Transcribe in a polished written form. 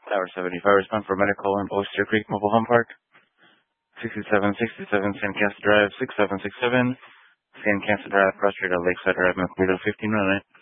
Tower 75, respond for medical in Oyster Creek Mobile Home Park. 6767 Sandcastle Drive, 6767 Sandcastle Drive, Frustrated Lakeside Drive, Macleod, 15 minute.